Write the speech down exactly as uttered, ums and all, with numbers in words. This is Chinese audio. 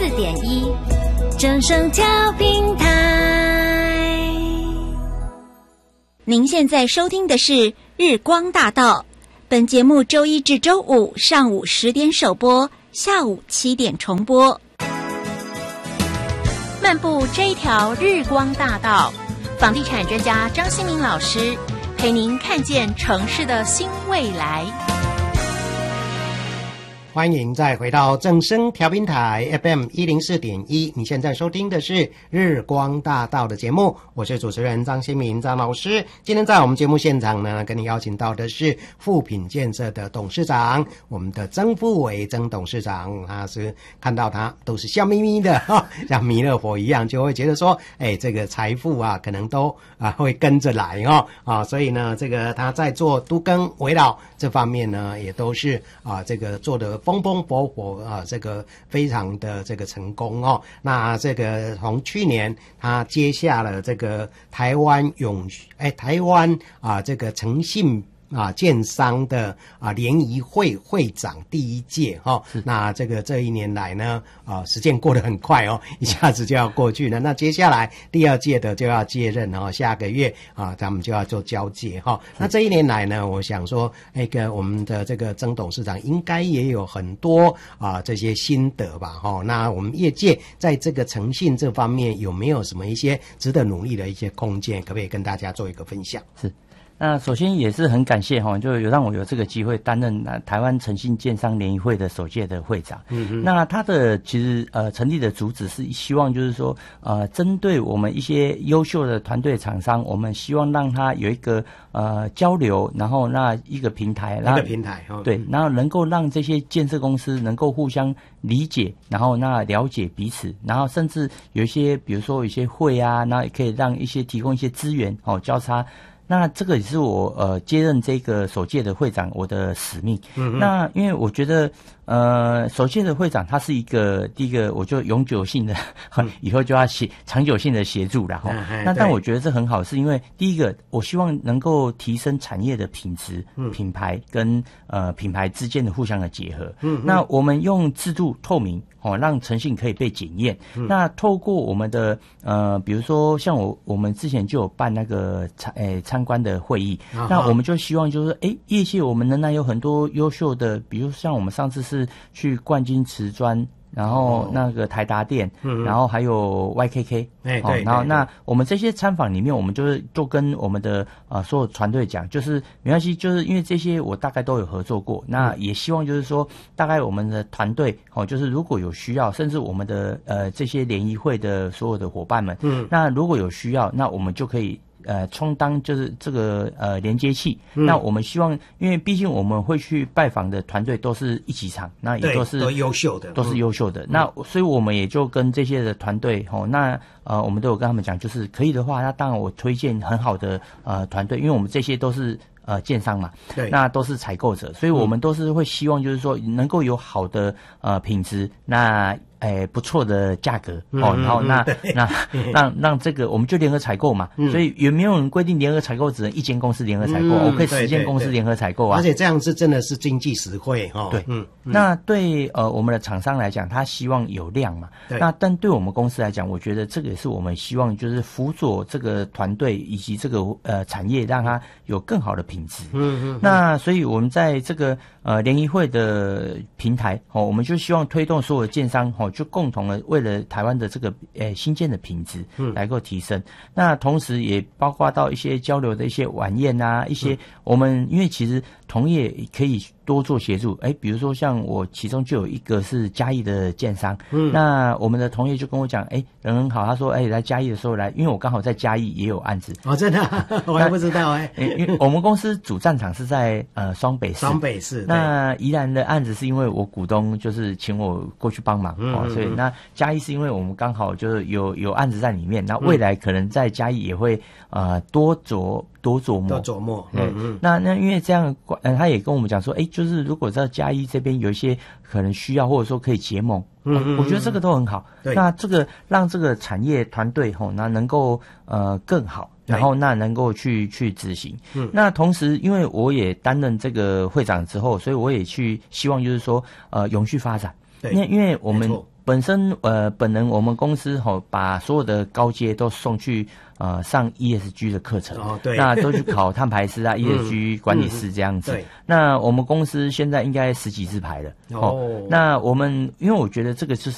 点一，正声调频台。您现在收听的是日光大道，本节目周一至周五上午十点首播，下午七点重播。漫步这一条日光大道，房地产专家张新民老师陪您看见城市的新未来。 欢迎再回到正声调频台 F M 一零四点一，你现在收听的是日光大道的节目，我是主持人张新民张老师。今天在我们节目现场呢，跟你邀请到的是富品建设的董事长，我们的曾富伟曾董事长，他是看到他都是笑眯眯的，哦、像弥勒佛一样，就会觉得说，哎，这个财富啊，可能都啊会跟着来哦啊，所以呢，这个他在做都更围绕这方面呢，也都是啊这个做的风风火火啊，这个非常的这个成功哦。那这个从去年他接下了这个台湾永哎台湾啊这个诚信啊，建商的啊联谊会会长第一届哈、哦，那这个这一年来呢，啊时间过得很快哦，一下子就要过去了。那接下来第二届的就要接任哦，下个月啊，他们就要做交接哈、哦。那这一年来呢，我想说，那个我们的这个曾董事长应该也有很多啊这些心得吧哈、哦。那我们业界在这个诚信这方面有没有什么一些值得努力的一些空间，可不可以跟大家做一个分享？ 是。那首先也是很感谢哈，就有让我有这个机会担任台湾诚信建商联谊会的首届的会长。嗯嗯。那他的其实呃成立的主旨是希望就是说呃针对我们一些优秀的团队厂商，我们希望让他有一个呃交流，然后那一个平台， 一个平台哦， 对，然后能够让这些建设公司能够互相理解，然后那了解彼此，然后甚至有一些比如说有一些会啊，那也可以让一些提供一些资源哦交叉。那这个也是我呃接任这个首届的会长我的使命。嗯，那因为我觉得呃首届的会长他是一个第一个我就永久性的，嗯、以后就要协长久性的协助然后、嗯、那但我觉得这很好，是因为第一个我希望能够提升产业的品质、嗯、品牌跟呃品牌之间的互相的结合。嗯，那我们用制度透明。哦，让诚信可以被检验。嗯、那透过我们的呃，比如说像我我们之前就有办那个参诶参观的会议，啊、那我们就希望就是诶，业界我们仍然有很多优秀的，比如像我们上次是去冠军瓷砖。然后那个台达电，嗯、然后还有 Y K K， 哎、哦，对， 然后那我们这些参访里面，我们就是就跟我们的呃所有团队讲，就是没关系，就是因为这些我大概都有合作过，那也希望就是说，大概我们的团队哦，就是如果有需要，甚至我们的呃这些联谊会的所有的伙伴们，嗯，那如果有需要，那我们就可以。呃，充当就是这个呃连接器、嗯。那我们希望，因为毕竟我们会去拜访的团队都是一级厂，那也都是都优秀的， 都是优秀的。嗯、那所以我们也就跟这些的团队哦，那呃我们都有跟他们讲，就是可以的话，那当然我推荐很好的呃团队，因为我们这些都是。呃，建商嘛，对，那都是采购者，所以我们都是会希望，就是说能够有好的呃品质，那诶不错的价格、嗯、哦，然后那那让让这个我们就联合采购嘛、嗯，所以有没有人规定联合采购只能一间公司联合采购？我可以十间公司联合采购啊， 而且这样是真的是经济实惠哈、哦。 对，嗯，嗯那对呃我们的厂商来讲，他希望有量嘛，那但对我们公司来讲，我觉得这个也是我们希望就是辅佐这个团队以及这个呃产业，让它有更好的品质。嗯嗯，那所以我们在这个呃联谊会的平台哦，我们就希望推动所有的建商哦，就共同的为了台湾的这个呃新建的品质来够提升。嗯、那同时也包括到一些交流的一些晚宴啊，一些、嗯、我们因为其实同业可以多做协助，哎，比如说像我其中就有一个是嘉义的建商，嗯，那我们的同业就跟我讲，哎，人很好，他说，哎，来嘉义的时候来，因为我刚好在嘉义也有案子， 哦，真的、啊，我还不知道哎， 因为我们公司主战场是在呃双北市， 双北市， 那宜兰的案子是因为我股东就是请我过去帮忙、嗯、哦，所以那嘉义是因为我们刚好就是有有案子在里面，那未来可能在嘉义也会呃多琢多琢磨， 多琢磨， 对，嗯嗯那那因为这样，呃，他也跟我们讲说，哎，就是如果在嘉义这边有一些可能需要，或者说可以结盟，嗯嗯嗯我觉得这个都很好。对，那这个让这个产业团队吼，那能够呃更好。然后那能够去去执行，嗯，那同时因为我也担任这个会长之后，所以我也去希望就是说呃永续发展，对，因为因为我们本身呃，本人我们公司吼、哦，把所有的高阶都送去呃上 E S G 的课程， 哦，对， 那都去考碳排师啊、E S G 管理师这样子。 嗯嗯、对， 那我们公司现在应该十几支牌了。 哦， 那我们因为我觉得这个就是